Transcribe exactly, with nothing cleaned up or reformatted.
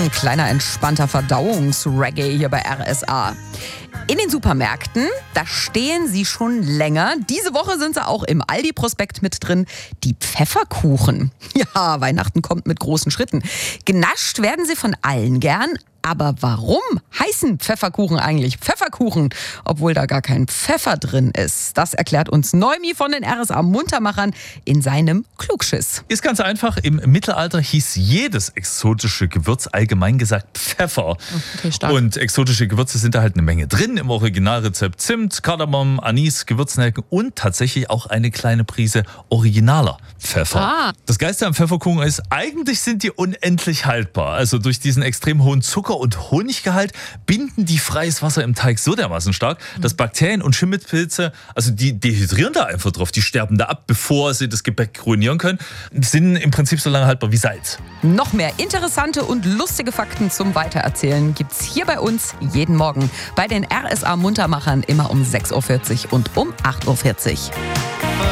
Ein kleiner entspannter Verdauungsreggae hier bei R S A. In den Supermärkten, da stehen sie schon länger. Diese Woche sind sie auch im Aldi-Prospekt mit drin. Die Pfefferkuchen. Ja, Weihnachten kommt mit großen Schritten. Genascht werden sie von allen gern. Aber warum heißen Pfefferkuchen eigentlich Pfefferkuchen, obwohl da gar kein Pfeffer drin ist? Das erklärt uns Neumi von den R S A-Muntermachern in seinem Klugschiss. Ist ganz einfach. Im Mittelalter hieß jedes exotische Gewürz allgemein gesagt Pfeffer. Okay, stark. Und exotische Gewürze sind da halt eine Menge drin. Im Originalrezept Zimt, Kardamom, Anis, Gewürznelken und tatsächlich auch eine kleine Prise originaler Pfeffer. Ah. Das Geilste am Pfefferkuchen ist, eigentlich sind die unendlich haltbar. Also durch diesen extrem hohen Zucker- und Honiggehalt binden die freies Wasser im Teig so dermaßen stark, dass Bakterien und Schimmelpilze, also die dehydrieren da einfach drauf, die sterben da ab, bevor sie das Gebäck ruinieren können, sind im Prinzip so lange haltbar wie Salz. Noch mehr interessante und lustige Fakten zum Weitererzählen gibt's hier bei uns jeden Morgen bei den R S A-Muntermachern immer um sechs Uhr vierzig und um acht Uhr vierzig.